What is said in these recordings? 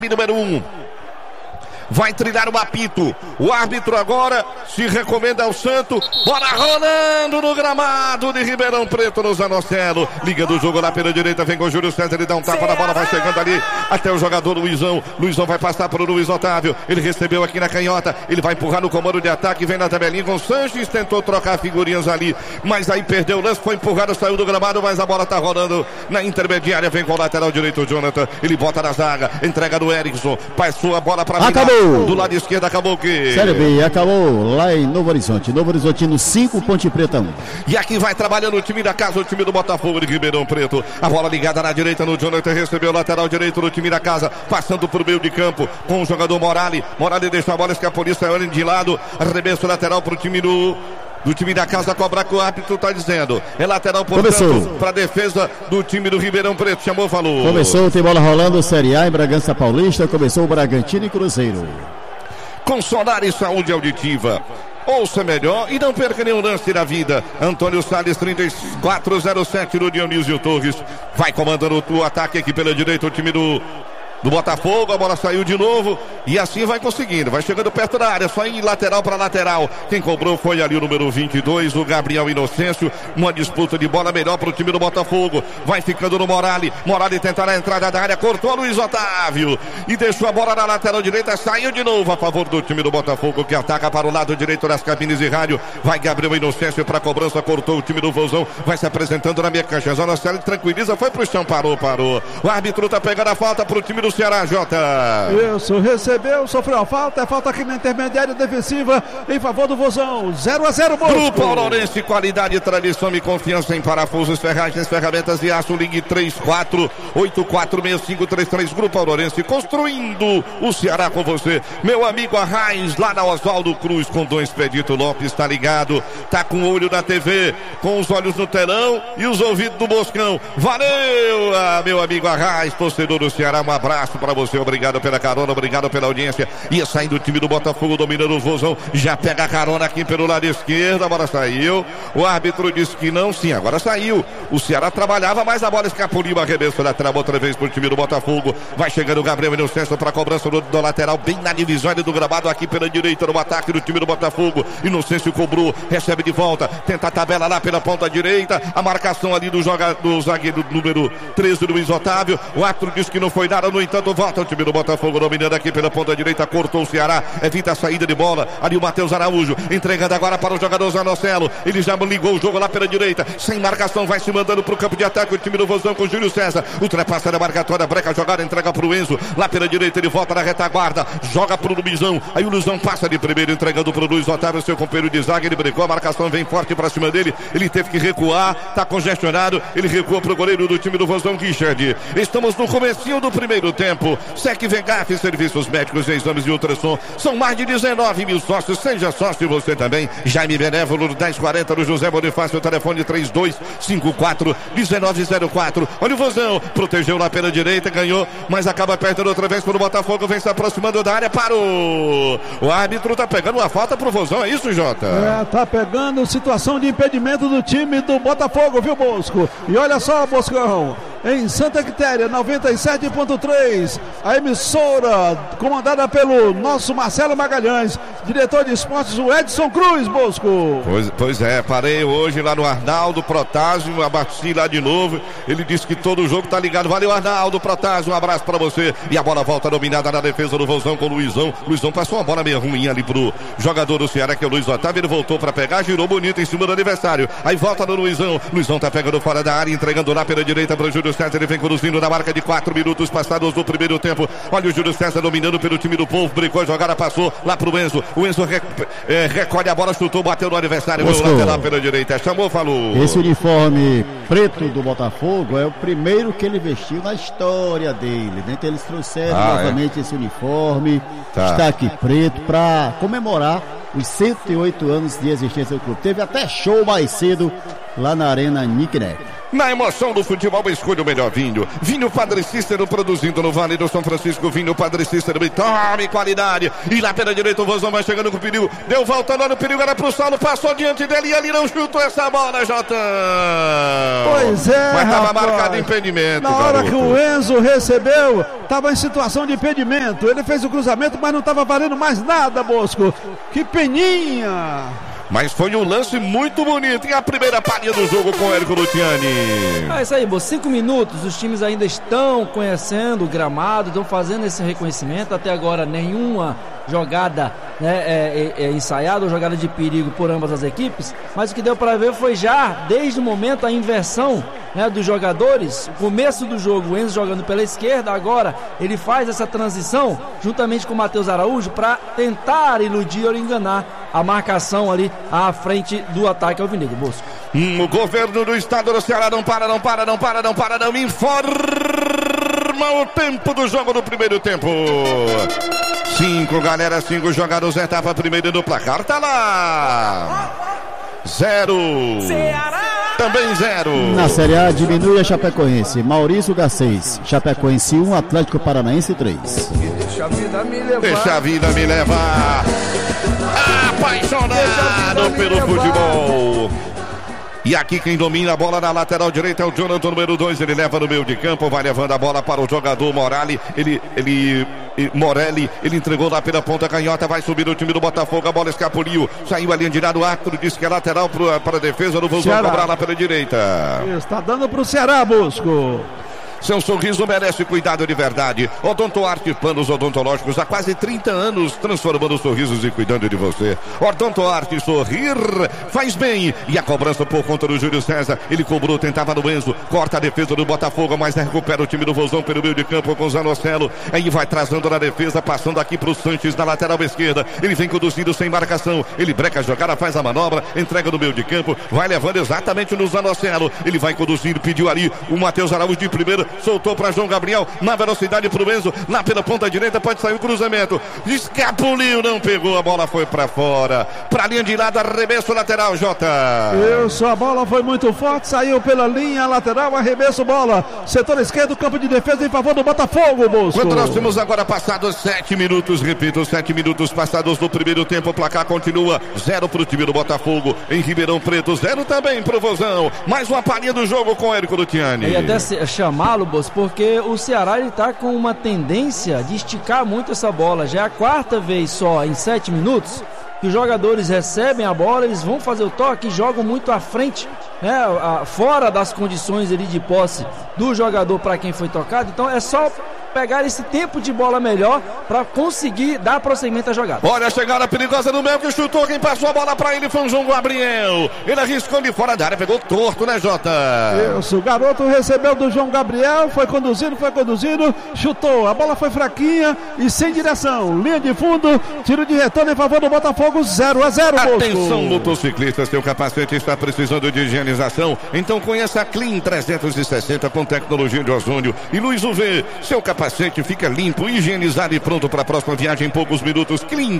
número 1. Vai trilhar o apito. O árbitro agora se recomenda ao Santo. Bola rolando no gramado de Ribeirão Preto, no Zanocelo. Liga do jogo lá pela direita. Vem com o Júlio César. Ele dá um tapa na bola. Vai chegando ali até o jogador Luizão. Luizão vai passar para o Luiz Otávio. Ele recebeu aqui na canhota. Ele vai empurrar no comando de ataque. Vem na tabelinha com o Sanches. Tentou trocar figurinhas ali, mas aí perdeu o lance. Foi empurrado, saiu do gramado. Mas a bola tá rolando na intermediária. Vem com o lateral direito, o Jonathan. Ele bota na zaga. Entrega do Erickson. Passou a bola para acabou. Do lado esquerdo acabou o quê? Série B, acabou lá em Novo Horizonte. Novo Horizontino 5, Ponte Preta 1. E aqui vai trabalhando o time da casa, o time do Botafogo de Ribeirão Preto. A bola ligada na direita no Jonathan, recebeu o lateral direito do time da casa, passando por meio de campo com o jogador Morali. Morali deixa a bola escapulir, saiu de lado, arremesso lateral para o time do time da casa, cobrar que o árbitro está dizendo. É lateral, portanto, para a defesa do time do Ribeirão Preto. Chamou, falou. Começou, tem bola rolando, Série A em Bragança Paulista. Começou o Bragantino e Cruzeiro. Com Solar e Saúde Auditiva. Ouça melhor e não perca nenhum lance da vida. Antônio Salles, 3407 do Dionísio Torres. Vai comandando o ataque aqui pela direita, o time do Botafogo. A bola saiu de novo e assim vai conseguindo, vai chegando perto da área, só em lateral para lateral. Quem cobrou foi ali o número 22, o Gabriel Inocêncio. Uma disputa de bola melhor para o time do Botafogo. Vai ficando no Morali. Morali tentará a entrada da área, cortou Luiz Otávio e deixou a bola na lateral direita. Saiu de novo a favor do time do Botafogo, que ataca para o lado direito das cabines de rádio. Vai Gabriel Inocêncio para a cobrança, cortou o time do Vozão. Vai se apresentando na minha cancha. Zona Célia tranquiliza, foi pro chão, parou. O árbitro tá pegando a falta pro time do Ceará, Jota. Isso, recebeu, sofreu a falta. É falta aqui na intermediária defensiva em favor do Vozão. 0-0, Bosco. Grupo Aurorense, qualidade, tradição e confiança em parafusos, ferragens, ferramentas de aço. Ligue 34846533. Grupo Aurorense, construindo o Ceará com você. Meu amigo Arraiz, lá na Oswaldo Cruz, com Dom Expedito Lopes, tá ligado, tá com o olho na TV, com os olhos no telão e os ouvidos do Boscão. Valeu, meu amigo Arraiz, torcedor do Ceará, um abraço pra você, obrigado pela carona, obrigado pela audiência. Ia saindo o time do Botafogo, dominando o Vozão, já pega a carona aqui pelo lado esquerdo, a bola saiu, o árbitro disse que não, sim, agora saiu. O Ceará trabalhava, mas a bola escapuliu, arremesso lateral outra vez pro time do Botafogo. Vai chegando o Gabriel Inocêncio pra cobrança do lateral, bem na divisória do gramado, aqui pela direita, no ataque do time do Botafogo. Inocêncio cobrou, recebe de volta, tenta a tabela lá pela ponta direita, a marcação ali do zagueiro número 13, Luiz Otávio. O árbitro disse que não foi nada, no entanto volta o time do Botafogo dominando aqui pela ponta direita, cortou o Ceará, evita a saída de bola, ali o Matheus Araújo, entregando agora para o jogador Zanocelo, ele já ligou o jogo lá pela direita, sem marcação, vai se mandando para o campo de ataque o time do Vozão com o Júlio César, ultrapassa a marcatória, breca a jogada, entrega para o Enzo, lá pela direita ele volta na retaguarda, joga para o Luizão, aí o Luizão passa de primeiro, entregando para o Luiz Otávio, seu companheiro de zaga, ele brecou, a marcação vem forte para cima dele, ele teve que recuar, tá congestionado, ele recua para o goleiro do time do Vozão, Richard. Estamos no comecinho do primeiro tempo. Sec Vengaf, serviços médicos e exames de ultrassom. São mais de 19 mil sócios. Seja sócio você também. Jaime Benévolo, 1040 do José Bonifácio. Telefone 3254-1904. Olha o Vozão. Protegeu lá pela direita, ganhou, mas acaba perdendo outra vez pelo Botafogo. Vem se aproximando da área, parou. O árbitro tá pegando uma falta pro Vozão. É isso, Jota? Tá pegando situação de impedimento do time do Botafogo, viu, Bosco? E olha só, Boscão. Em Santa Quitéria, 97.3, a emissora comandada pelo nosso Marcelo Magalhães, diretor de esportes, o Edson Cruz, Bosco. Pois é, parei hoje lá no Arnaldo Protásio, abati lá de novo, ele disse que todo o jogo tá ligado. Valeu, Arnaldo Protásio, um abraço pra você. E a bola volta dominada na defesa do Vozão com o Luizão. Luizão passou uma bola meio ruim ali pro jogador do Ceará, que é o Luiz Otávio, ele voltou pra pegar, girou bonito em cima do adversário. Aí volta no Luizão, Luizão tá pegando fora da área, entregando lá pela direita pro Júlio César, ele vem conduzindo na marca de 4 minutos passados do primeiro tempo. Olha o Júlio César dominando pelo time do povo, brincou a jogada, passou lá pro Enzo. O Enzo recolhe a bola, chutou, bateu no adversário, no lateral pela direita, chamou, falou. Esse uniforme preto do Botafogo é o primeiro que ele vestiu na história dele, né? Então eles trouxeram novamente esse uniforme, está aqui preto, para comemorar os 108 anos de existência do clube. Teve até show mais cedo lá na Arena Nicknack. Na emoção do futebol, escolha o melhor vinho. Vinho Padre Cícero, produzindo no Vale do São Francisco. Vinho Padre Cícero, tome qualidade. E lá pela direita o Vozão vai chegando com o perigo. Deu volta lá no perigo, era pro Saulo. Passou diante dele e ali não chutou essa bola, Jotão. Pois é, mas tava marcado impedimento. Na hora que o Enzo recebeu, tava em situação de impedimento. Ele fez o cruzamento, mas não tava valendo mais nada, Bosco. Que peninha. Mas foi um lance muito bonito. E a primeira palha do jogo com o Érico Luciani. É isso aí, Bo. 5 minutos. Os times ainda estão conhecendo o gramado, estão fazendo esse reconhecimento. Até agora, nenhuma jogada ensaiada ou jogada de perigo por ambas as equipes. Mas o que deu para ver foi já, desde o momento, a inversão, né, dos jogadores. O começo do jogo, o Enzo jogando pela esquerda. Agora ele faz essa transição juntamente com o Matheus Araújo para tentar iludir ou enganar a marcação ali à frente do ataque alvinegro, Bosco. O governo do estado do Ceará não para, informa o tempo do jogo no primeiro tempo. 5, galera, 5 jogados, etapa primeira do placar, tá lá. 0. Ceará. Também 0. Na Série A, diminui a Chapecoense. Maurício Garcês. Chapecoense 1, Atlético Paranaense 3. Deixa a vida me levar. Apaixonado pelo futebol. E aqui quem domina a bola na lateral direita é o Jonathan, número 2. Ele leva no meio de campo, vai levando a bola para o jogador Morelli. Morelli, ele entregou lá pela ponta canhota, vai subir o time do Botafogo, a bola escapuliu, saiu ali de lado, o árbitro disse que é lateral para a defesa do Vozão cobrar lá pela direita. Está dando para o Ceará, Bosco. Seu sorriso merece cuidado de verdade. Odontoarte Planos Odontológicos há quase 30 anos, transformando sorrisos e cuidando de você. Odontoarte, sorrir faz bem. E a cobrança por conta do Júlio César. Ele cobrou, tentava no Enzo, corta a defesa do Botafogo, mas recupera o time do Vozão pelo meio de campo com o Zanocelo. Aí vai trazendo na defesa, passando aqui para o Sanches na lateral esquerda. Ele vem conduzindo sem marcação. Ele breca a jogada, faz a manobra, entrega no meio de campo, vai levando exatamente no Zanocelo. Ele vai conduzindo, pediu ali o Matheus Araújo de primeira. Soltou para João Gabriel, na velocidade para o Enzo, lá pela ponta direita, pode sair o cruzamento, escapuliu, não pegou, a bola foi para fora, para a linha de lado, arremesso lateral, Jota. Isso, a bola foi muito forte, saiu pela linha lateral, arremesso bola, setor esquerdo, campo de defesa em favor do Botafogo, Bolso. Quando nós temos agora passados 7 minutos, repito, 7 minutos passados do primeiro tempo, o placar continua 0 para o time do Botafogo, em Ribeirão Preto, 0 também para o Vozão, mais uma palhinha do jogo com o Érico Luciani. E até chamá-lo, Bolso, porque o Ceará está com uma tendência de esticar muito essa bola. Já é a 4ª vez só em 7 minutos que os jogadores recebem a bola, eles vão fazer o toque e jogam muito à frente, né, fora das condições ali de posse do jogador para quem foi tocado. Então é só pegar esse tempo de bola melhor para conseguir dar prosseguimento à jogada. Olha a chegada perigosa no meio que chutou, quem passou a bola para ele foi o João Gabriel. Ele arriscou de fora da área, pegou torto, né, Jota? Isso, o garoto recebeu do João Gabriel, foi conduzindo, chutou, a bola foi fraquinha e sem direção, linha de fundo, tiro de retorno em favor do Botafogo, 0-0. Atenção, motociclistas, seu capacete está precisando de higienização, então conheça a Clean 360 com tecnologia de ozônio e luz UV. Seu capacete fica limpo, higienizado e pronto para a próxima viagem em poucos minutos. Clean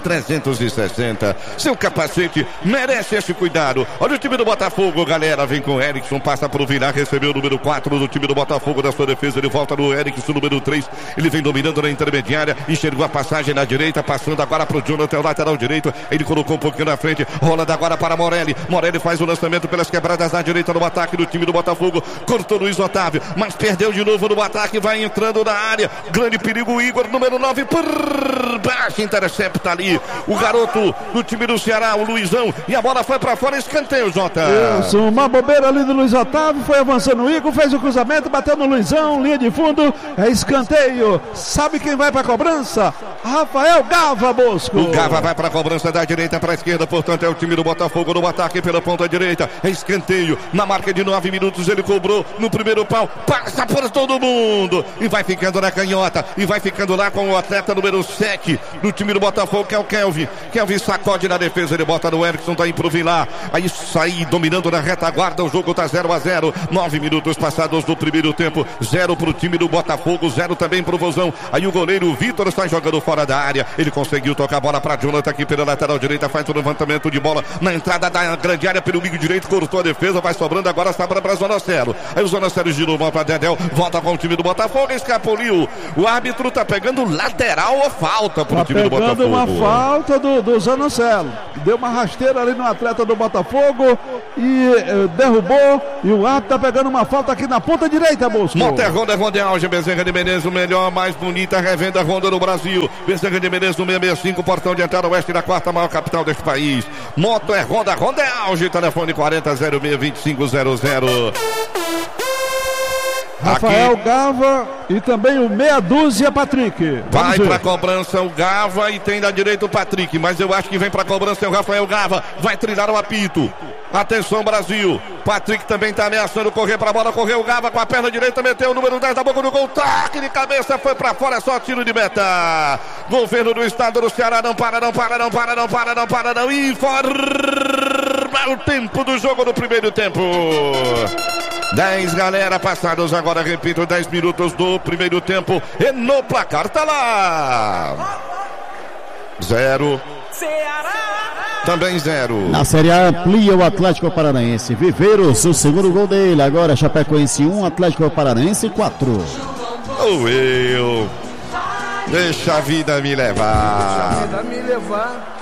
360. Seu capacete merece esse cuidado. Olha o time do Botafogo, galera. Vem com o Erickson, passa para o Vilar, recebeu o número 4 do time do Botafogo da sua defesa. Ele volta no Erickson, número 3. Ele vem dominando na intermediária, enxergou a passagem na direita, passando agora para o Jonathan, o lateral direito. Ele colocou um pouquinho na frente, rola agora para Morelli. Morelli faz o lançamento pelas quebradas na direita no ataque do time do Botafogo. Cortou Luiz Otávio, mas perdeu de novo no ataque, vai entrando na área. Grande perigo, Igor, número 9, por baixo, intercepta ali o garoto do time do Ceará, o Luizão, e a bola foi pra fora, escanteio, Jota. Isso, uma bobeira ali do Luiz Otávio, foi avançando o Igor, fez o cruzamento, bateu no Luizão, linha de fundo, é escanteio. Sabe quem vai pra cobrança? Rafael Gava, Bosco. O Gava vai pra cobrança da direita pra esquerda, portanto é o time do Botafogo no ataque pela ponta direita, é escanteio, na marca de 9 minutos ele cobrou no primeiro pau, passa por todo mundo e vai ficando na canhota e vai ficando lá com o atleta número 7 do time do Botafogo, que é o Kelvin. Kelvin sacode na defesa, ele bota no Erickson, tá aí pro Vilar. Aí sai dominando na retaguarda, o jogo tá 0-0. 9 minutos passados do primeiro tempo, 0 pro time do Botafogo, 0 também pro Vozão. Aí o goleiro Vitor está jogando fora da área, ele conseguiu tocar a bola pra Jonathan aqui pela lateral direita, faz o levantamento de bola na entrada da grande área pelo meio direito, cortou a defesa, vai sobrando agora, sobra pra Zonocelo. Aí o Zonocelo girou mal pra Dedéu, volta com o time do Botafogo, escapuliu. O árbitro tá pegando lateral ou falta pro time do Botafogo. Tá pegando uma falta do Zanocelo. Deu uma rasteira ali no atleta do Botafogo e derrubou. E o árbitro tá pegando uma falta aqui na ponta direita, Bosco. Motor Honda, Honda Auge, Bezerra de Menezes, o melhor, mais bonita revenda Honda no Brasil. Bezerra de Menezes, no 665, portão de entrada oeste da quarta maior capital deste país. Moto é Honda, Honda Auge, telefone 40062500. Rafael Gava e também o meia dúzia Patrick. Vai pra cobrança o Gava e tem da direita o Patrick, mas eu acho que vem pra cobrança o Rafael Gava. Vai trilhar o apito. Atenção, Brasil. Patrick também tá ameaçando correr pra bola. Correu o Gava com a perna direita, meteu o número 10 da boca do gol. Taque de cabeça, foi pra fora, só tiro de meta. Governo do estado do Ceará, não para. E forma o tempo do jogo no primeiro tempo. 10, galera, passados agora, repito, 10 minutos do primeiro tempo. E no placar tá lá 0. Ceará. Também 0. Na Série A amplia o Atlético Paranaense. Viveiros, o segundo gol dele. Agora Chapecoense 1, Atlético Paranaense 4. Ou eu. Deixa a vida me levar. Deixa a vida me levar.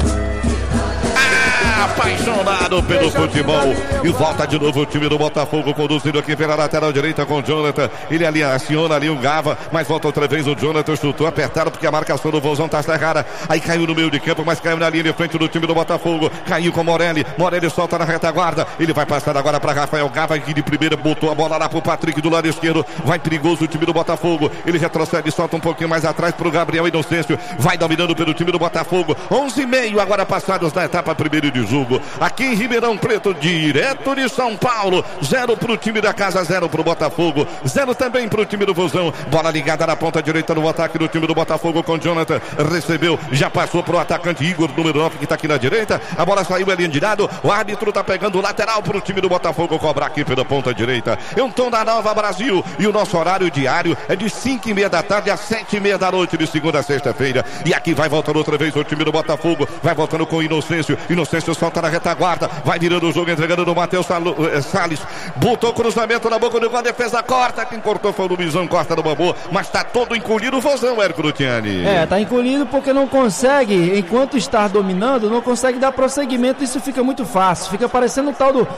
Apaixonado pelo futebol. E volta de novo o time do Botafogo, conduzido aqui pela lateral direita com o Jonathan. Ele ali aciona ali o Gava, mas volta outra vez o Jonathan, chutou apertado porque a marcação do Vozão tá errada. Aí caiu no meio de campo, mas caiu na linha de frente do time do Botafogo. Caiu com Morelli solta na retaguarda. Ele vai passar agora para Rafael Gava, que de primeira botou a bola lá pro Patrick do lado esquerdo. Vai perigoso o time do Botafogo. Ele retrocede, solta um pouquinho mais atrás pro Gabriel Inocêncio. Vai dominando pelo time do Botafogo. 11:30 agora passados na etapa primeiro de jogo. Aqui em Ribeirão Preto, direto de São Paulo. 0 pro time da casa, 0 pro Botafogo. 0 também pro time do Vozão. Bola ligada na ponta direita no ataque do time do Botafogo com Jonathan. Recebeu, já passou pro atacante Igor, número 9, que tá aqui na direita. A bola saiu ali de lado. O árbitro tá pegando o lateral pro time do Botafogo cobrar aqui pela ponta direita. É um tom da Nova Brasil. E o nosso horário diário é de 5:30 da tarde às 7:30 da noite, de segunda a sexta-feira. E aqui vai voltando outra vez o time do Botafogo. Vai voltando com o Inocêncio. Inocêncio solta na retaguarda, vai virando o jogo, entregando no Matheus Salles, botou cruzamento na boca do gol, a defesa corta, quem cortou foi o Luizão Costa do Bambu, mas tá todo encolhido o Vozão, Érico Lutiani. Tá encolhido porque não consegue, enquanto está dominando, não consegue dar prosseguimento, isso fica muito fácil, fica parecendo o tal do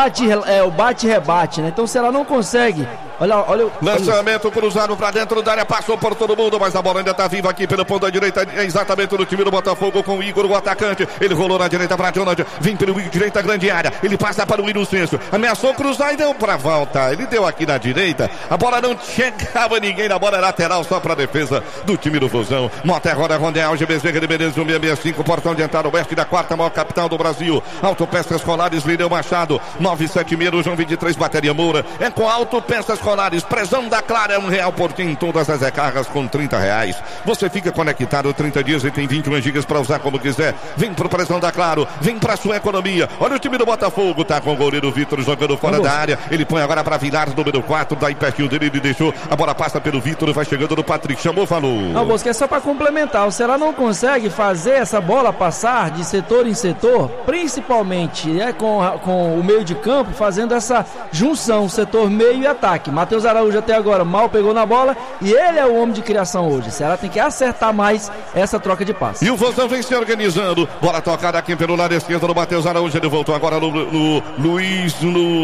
bate-rebate, né? Então se ela não consegue, olha lançamento cruzado pra dentro da área, passou por todo mundo, mas a bola ainda tá viva aqui pelo ponto da direita, é exatamente do time do Botafogo com o Igor, o atacante, ele rolou na direita pra Jonathan, vem pelo direita, grande área, ele passa para o Inocêncio, ameaçou cruzar e deu pra volta, ele deu aqui na direita, a bola não chegava ninguém, na bola lateral só pra defesa do time do Vozão. Motor Honda, Honda Auge, Bezerra de Menezes, 665, portão de entrada oeste da quarta maior capital do Brasil. Autopeças Colares, Lineu Machado, 976 do João 23, Bateria Moura. É com Autopeças Colares, prezão da Clara, R$1 por dia em todas as recargas com R$30. Você fica conectado 30 dias e tem 21 gigas para usar como quiser. Vem pro prezão da Claro, vem pra sua economia. Olha o time do Botafogo, tá com o goleiro Vitor jogando fora da área. Ele põe agora pra Vilar, número 4, daí pertinho dele, ele deixou. A bola passa pelo Vitor, vai chegando no Patrick, chamou, falou. Não, Bosco, é só pra complementar. O Ceará não consegue fazer essa bola passar de setor em setor, principalmente com o meio de campo, fazendo essa junção, setor meio e ataque. Matheus Araújo até agora mal pegou na bola e ele é o homem de criação hoje. O Ceará tem que acertar mais essa troca de passe. E o Vozão vem se organizando. Bola tocada aqui pelo lado esquerdo no Matheus Araújo. Ele voltou agora no Luiz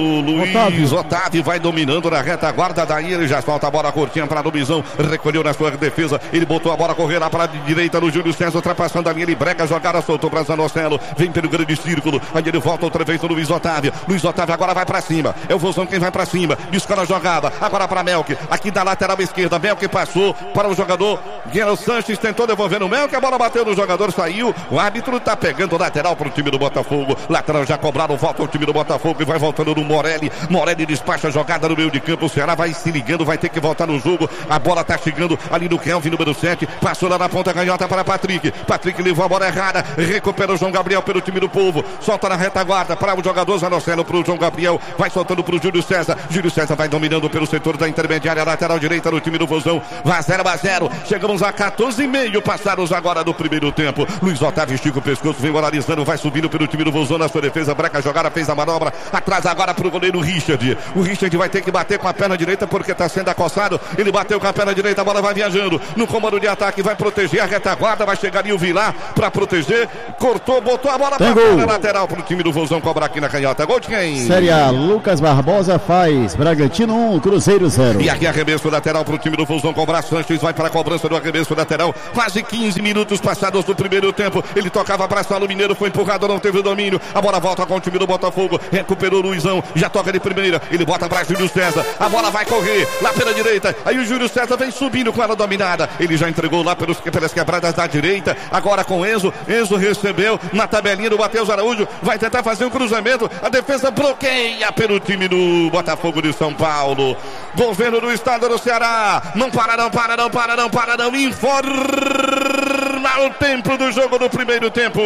Otávio. Vai dominando na retaguarda. Daí ele já solta a bola curtinha para Luizão. Recolheu na sua defesa. Ele botou a bola correr lá para a direita no Júlio César. Ultrapassando a linha. Ele brega a jogada. Soltou para Zanocelo. Vem pelo grande círculo. Aí ele volta outra vez no Luiz Otávio. Luiz Otávio agora vai para cima. É o Vozão quem vai para cima. Descola a jogada. dominava. Agora para Melk, aqui da lateral esquerda. Melk passou para o jogador Guilherme Sanches, tentou devolver no Melk, a bola bateu no jogador, saiu. O árbitro está pegando o lateral para o time do Botafogo. Lateral já cobrado, volta o time do Botafogo e vai voltando no Morelli. Morelli despacha a jogada no meio de campo. O Ceará vai se ligando, vai ter que voltar no jogo. A bola está chegando ali no Kelvin, número 7. Passou lá na ponta canhota para Patrick. Patrick levou a bola errada, recupera o João Gabriel pelo time do Povo. Solta na retaguarda para o jogador Zanocelo, para o João Gabriel. Vai soltando para o Júlio César. Júlio César vai dominando pelo setor da intermediária, lateral direita no time do Vozão. Vai 0-0. Chegamos a 14,5 passados agora do primeiro tempo. Luiz Otávio estica o pescoço, vem moralizando, vai subindo pelo time do Vozão na sua defesa. Breca a jogada, fez a manobra. Atrás agora para o goleiro Richard. O Richard vai ter que bater com a perna direita porque está sendo acossado. Ele bateu com a perna direita, a bola vai viajando. No comando de ataque, vai proteger a retaguarda. Vai chegar ali o Vilar para proteger. Cortou, botou a bola para fora, lateral para o time do Vozão cobrar aqui na canhota. Gol de quem? Série A, Lucas Barbosa faz Bragantino 1, Cruzeiro 0. E aqui arremesso lateral para o time do Vozão cobrar. Sanches vai para a cobrança do arremesso lateral. Quase 15 minutos passados do primeiro tempo. Ele tocava para Saulo Mineiro, foi empurrado, não teve o domínio. A bola volta com o time do Botafogo. Recuperou o Luizão, já toca de primeira. Ele bota para Júlio César. A bola vai correr lá pela direita. Aí o Júlio César vem subindo com ela dominada. Ele já entregou lá pelas quebradas da direita. Agora com Enzo. Enzo recebeu na tabelinha do Matheus Araújo. Vai tentar fazer um cruzamento. A defesa bloqueia pelo time do Botafogo de São Paulo. Governo do estado do Ceará. Não para, não para, não para, não para, não. Informa o tempo do jogo do primeiro tempo.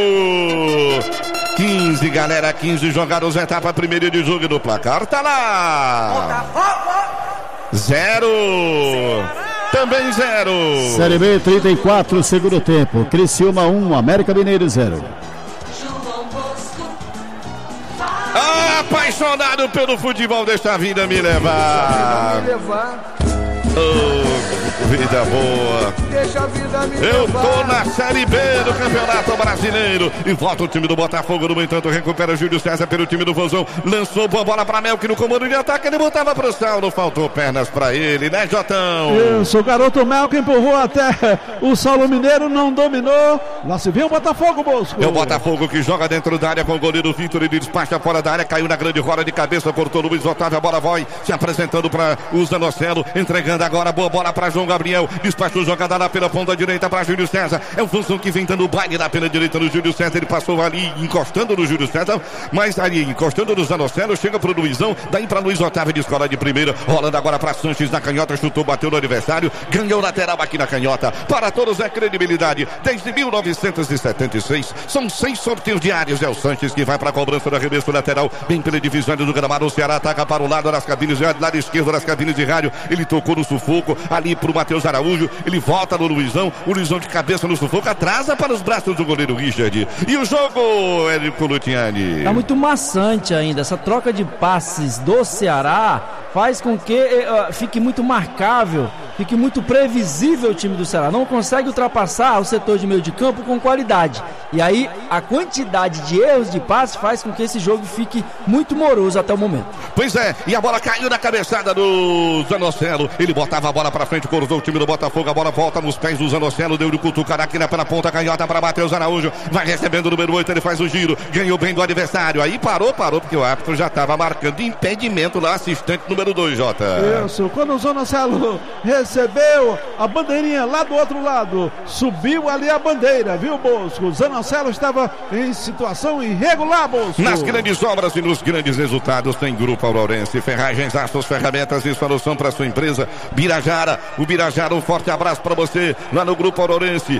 15, galera, 15 jogados, etapa primeira de jogo do placar. Tá lá. 0. Também 0. Série B, 34, segundo tempo. Criciúma 1, América Mineiro 0. Apaixonado pelo futebol, deixa a vida me levar. Oh, vida boa. Deixa a vida me levar. Eu tô na Série B do Campeonato Brasileiro. E volta o time do Botafogo. No entanto, recupera Júlio César pelo time do Vozão. Lançou boa bola pra Melk no comando de ataque. Ele botava pro Saulo. Faltou pernas pra ele, né, Jotão? Isso, o garoto Melk empurrou até o Saulo Mineiro, não dominou. Lá se viu o Botafogo, Bosco. É o Botafogo que joga dentro da área com o goleiro Vitor. Ele despacha fora da área. Caiu na grande roda de cabeça. Cortou Luiz Otávio. A bola vai se apresentando para o Zanocelo. Entregando agora boa bola para João Gabriel. Despachou jogada lá pela ponta direita para Júlio César. É o Função que vem dando baile lá pela direita no Júlio César. Ele passou ali encostando no Júlio César, mas ali encostando no Zanocelo. Chega pro Luizão. Daí para Luiz Otávio de escola de primeira. Rolando agora para Sanches na canhota. Chutou, bateu no adversário. Ganhou lateral aqui na canhota. Para todos é credibilidade. Desde 1976 são 6 sorteios diários. É o Sanches que vai para a cobrança do arremesso lateral. Bem pela divisória do gramado. O Ceará ataca para o lado das cabines de rádio, lado esquerdo das cabines de rádio. Ele tocou no sufoco ali pro Matheus Araújo. Ele volta no Luizão. O Luizão de cabeça no sufoco. Atrasa para os braços do goleiro Richard. E o jogo, Érico Lutiani? Tá muito maçante ainda. Essa troca de passes do Ceará faz com que fique muito marcável, fique muito previsível o time do Ceará. Não consegue ultrapassar o setor de meio de campo com qualidade. E aí a quantidade de erros de passe faz com que esse jogo fique muito moroso até o momento. Pois é, e a bola caiu na cabeçada do Zanocelo. Ele botava a bola pra frente, cortou o time do Botafogo. A bola volta nos pés do Zanocelo. Deu de cutucar aqui pela ponta canhota para Matheus Araújo. Vai recebendo o número 8, ele faz o giro. Ganhou bem do adversário. Aí parou, porque o árbitro já estava marcando impedimento lá, assistente número 2, Jota. Isso, quando o Zanocelo recebeu a bandeirinha lá do outro lado, subiu ali a bandeira, viu, Bosco? O Zanocelo estava em situação irregular, Bosco. Nas grandes obras e nos grandes resultados tem Grupo Aurorense, ferragens, aços, ferramentas e solução para sua empresa. Birajara, o Birajara, um forte abraço para você lá no Grupo Aurorense.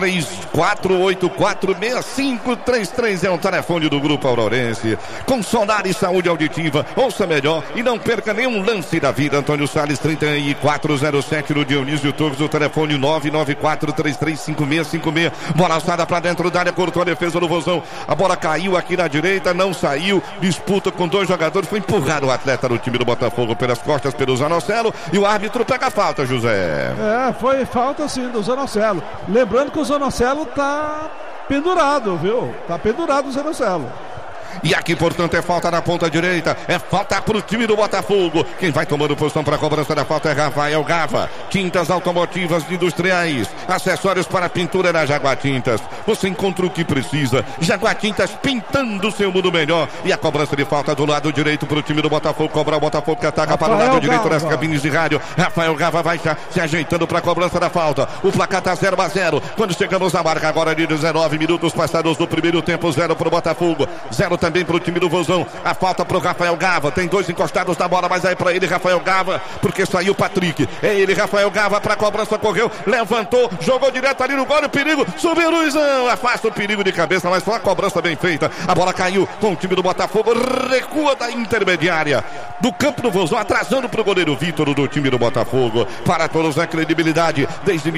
34846533 é um telefone do Grupo Aurorense. Com Sonar e Saúde Auditiva, ouça melhor e não perca nenhum lance da vida. Antônio Salles, 3407 no Dionísio Torres, o telefone 994335656. Bola alçada para dentro da área, cortou a defesa do Vozão. A bola caiu aqui na direita, não saiu. Disputa com 2 jogadores, foi empurrado o atleta do time do Botafogo pelas costas pelo Zanocelo e o árbitro pega a falta, José. Foi falta sim do Zanocelo. Lembrando que o Zanocelo tá pendurado, viu? Tá pendurado o Zanocelo. E aqui, portanto, é falta na ponta direita. É falta pro time do Botafogo. Quem vai tomando posição para a cobrança da falta é Rafael Gava. Tintas automotivas industriais. Acessórios para pintura na Jaguar Tintas. Você encontra o que precisa. Jaguar Tintas pintando o seu mundo melhor. E a cobrança de falta do lado direito pro time do Botafogo. Cobrar o Botafogo que ataca Rafael para o lado direito das cabines de rádio. Rafael Gava vai se ajeitando para a cobrança da falta. O placar tá 0-0. Quando chegamos na marca agora de 19 minutos passados do primeiro tempo. 0 pro Botafogo. 0 também pro time do Vozão. A falta pro Rafael Gava. Tem 2 encostados na bola, mas aí pra ele, Rafael Gava, porque saiu o Patrick. É ele, Rafael Gava, pra cobrança, correu, levantou, jogou direto ali no gol, o perigo, subiu Luizão, afasta o perigo de cabeça, mas foi uma cobrança bem feita. A bola caiu com o time do Botafogo, recua da intermediária do campo do Vozão, atrasando pro goleiro Vitor do time do Botafogo. Para todos a credibilidade, desde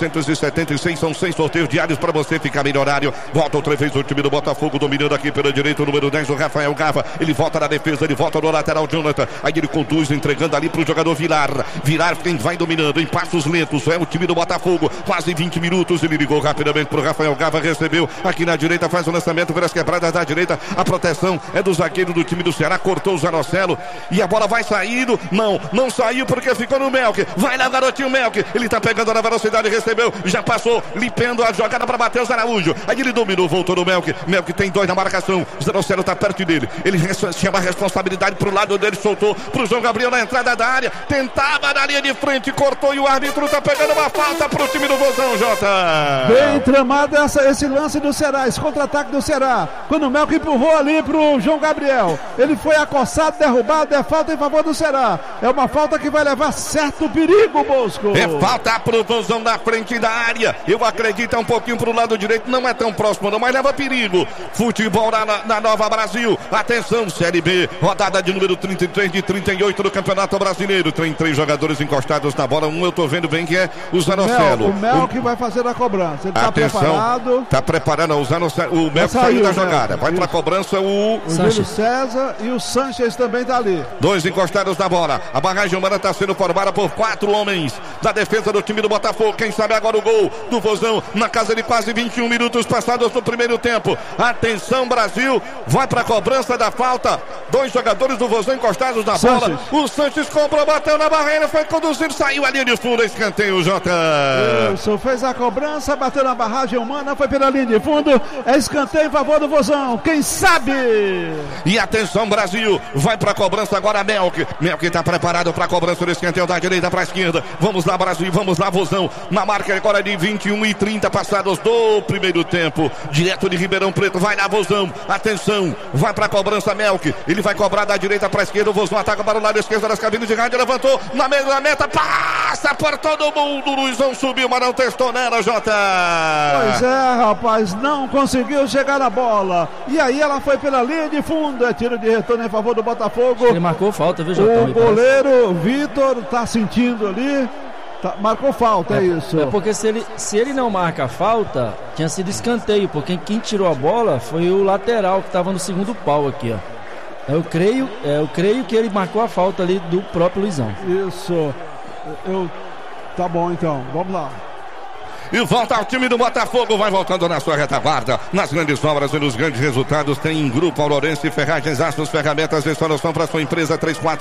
1976 são 6 sorteios diários pra você ficar milionário. Volta outra vez o time do Botafogo, dominando aqui pela direita, o número 10, o Rafael Gava. Ele volta na defesa, ele volta no lateral, Jonathan. Aí ele conduz, entregando ali pro jogador Vilar. Vilar quem vai dominando em passos lentos. É o time do Botafogo. Quase 20 minutos. Ele ligou rapidamente pro Rafael Gava. Recebeu aqui na direita, faz o lançamento pelas quebradas da direita. A proteção é do zagueiro do time do Ceará. Cortou o Zanocelo. E a bola vai saindo. Não saiu porque ficou no Melk. Vai lá, garotinho Melk. Ele tá pegando na velocidade, recebeu. Já passou, limpando a jogada para Matheus Araújo. Aí ele dominou, voltou no Melk. Melk tem 2 na marcação. O Zanocelo tá perto dele. Ele chama a responsabilidade pro lado dele, soltou pro João Gabriel na entrada da área, tentava na linha de frente, cortou e o árbitro tá pegando uma falta pro time do Vozão, Jota. Bem tramado esse lance do Ceará, esse contra-ataque do Ceará, quando o Melco empurrou ali pro João Gabriel, ele foi acossado, derrubado, é falta em favor do Ceará, é uma falta que vai levar certo perigo, Bosco. É falta pro Vozão na frente da área, eu acredito, é um pouquinho pro lado direito, não é tão próximo não, mas leva perigo. Futebol na Nova Brasil, atenção, Série B, rodada de número 33 de 38 do Campeonato Brasileiro. Tem 3 jogadores encostados na bola. Um eu tô vendo bem que é o Zanocelo. O Mel que vai fazer a cobrança. Ele tá preparado. Tá preparando o Zanocelo. O Mel saiu da jogada. Vai pra cobrança o Júlio César e o Sanches também tá ali. 2 encostados na bola. A barragem humana tá sendo formada por 4 homens da defesa do time do Botafogo. Quem sabe agora o gol do Vozão na casa de quase 21 minutos passados no primeiro tempo. Atenção, Brasil. Vai pra cobrança da falta. 2 jogadores do Vozão encostados na bola. O Sanches cobrou, bateu na barreira, foi conduzido, saiu a linha de fundo, escanteio, Jota. Isso, fez a cobrança, bateu na barragem humana, foi pela linha de fundo, é escanteio em favor do Vozão, quem sabe? E atenção, Brasil, vai pra cobrança agora, Melk tá preparado pra cobrança do escanteio da direita pra esquerda. Vamos lá, Brasil, vamos lá, Vozão, na marca agora de 21:30 passados do primeiro tempo, direto de Ribeirão Preto, vai lá, Vozão, atenção, vai pra cobrança, Melk, ele vai cobrar da direita pra esquerda, o Vozão ataca para o lado esquerdo das cabines de rádio, levantou na meta, passa por todo mundo, Luizão subiu, mas não testou nela, Jota. Pois é, rapaz, não conseguiu chegar na bola, e aí ela foi pela linha de fundo, é tiro de retorno em favor do Botafogo. Ele marcou falta, viu, Jota? O goleiro Vitor tá sentindo ali, marcou falta, é isso. É porque se ele não marca a falta, tinha sido escanteio, porque quem tirou a bola foi o lateral que estava no segundo pau aqui, ó. Eu creio que ele marcou a falta ali do próprio Luizão. Isso. Tá bom então, vamos lá. E volta ao time do Botafogo, vai voltando na sua retaguarda, nas grandes obras e nos grandes resultados. Tem Grupo Aurorense, Ferragens, Aços, Ferramentas, instalação para sua empresa.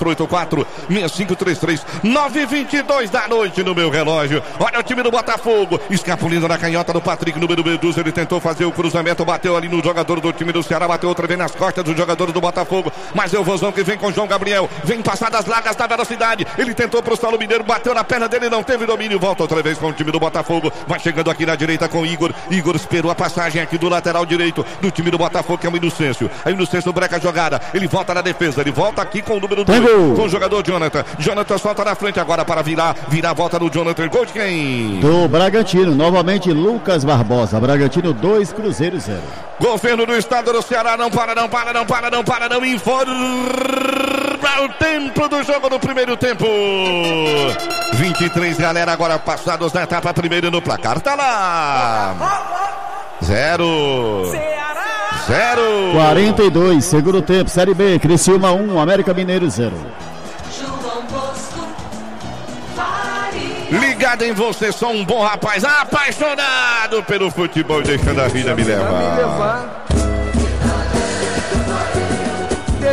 3484-6533 9:22 da noite no meu relógio. Olha o time do Botafogo, escapulindo na canhota do Patrick, número 12. Ele tentou fazer o cruzamento, bateu ali no jogador do time do Ceará, bateu outra vez nas costas do jogador do Botafogo, mas é o Vozão que vem com João Gabriel, vem passar das largas da velocidade. Ele tentou pro Saulo Mineiro, bateu na perna dele, não teve domínio, volta outra vez com o time do Botafogo, vai chegando aqui na direita com Igor esperou a passagem aqui do lateral direito do time do Botafogo, que é o Inocêncio. Aí o Inocêncio breca a jogada, ele volta na defesa, ele volta aqui com o número 2, com o jogador Jonathan solta na frente agora para virar volta no Jonathan. Gol de quem? Do Bragantino, novamente Lucas Barbosa. Bragantino 2, Cruzeiro 0. Governo do estado do Ceará não para, informa o tempo do jogo do primeiro tempo. 23, galera, agora passados na etapa primeira no placar, tá lá. 0. 42, segundo tempo, Série B, Criciúma 1, América Mineiro 0. Ligado em você, sou um bom rapaz, apaixonado pelo futebol, deixando a vida me levar.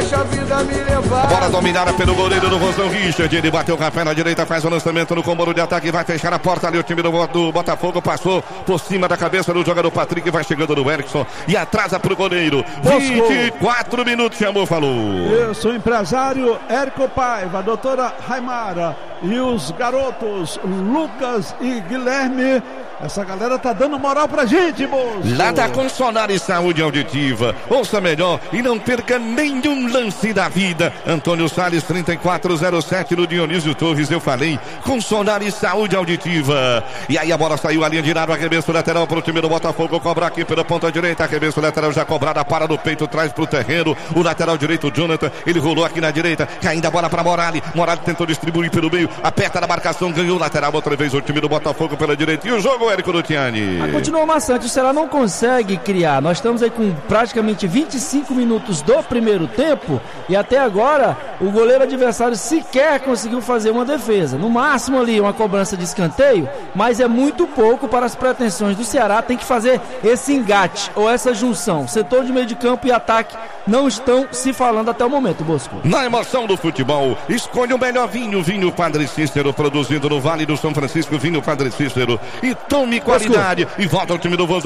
deixa a vida me levar. Bola dominada pelo goleiro do Vozão Richard. Ele bateu o café na direita, faz o lançamento no comando de ataque, vai fechar a porta ali. O time do Botafogo passou por cima da cabeça do jogador Patrick, vai chegando no Erickson e atrasa pro goleiro. 24 minutos, chamou, falou. Eu sou o empresário Érico Paiva, a doutora Raimara e os garotos Lucas e Guilherme. Essa galera tá dando moral pra gente, moço. Lá da Consolar e Saúde Auditiva. Ouça melhor e não perca nenhum lance da vida. Antônio Salles, 3407 no Dionísio Torres, eu falei. Consolar e Saúde Auditiva. E aí a bola saiu, a linha de nada, arremesso lateral pro time do Botafogo. Cobra aqui pela ponta direita, arremesso lateral já cobrada, para no peito, traz pro terreno. O lateral direito, Jonathan, ele rolou aqui na direita, caindo a bola pra Morali. Morali tentou distribuir pelo meio, aperta na marcação, ganhou o lateral outra vez o time do Botafogo pela direita. E o jogo, Érico Lutiani. Continua maçante, o Ceará não consegue criar. Nós estamos aí com praticamente 25 minutos do primeiro tempo e até agora o goleiro adversário sequer conseguiu fazer uma defesa. No máximo ali uma cobrança de escanteio, mas é muito pouco para as pretensões do Ceará. Tem que fazer esse engate ou essa junção. Setor de meio de campo e ataque não estão se falando até o momento, Bosco. Na emoção do futebol, escolha o melhor vinho, Vinho Padre Cícero, produzido no Vale do São Francisco, Vinho Padre Cícero, e tome qualidade. E volta ao time do Vozão.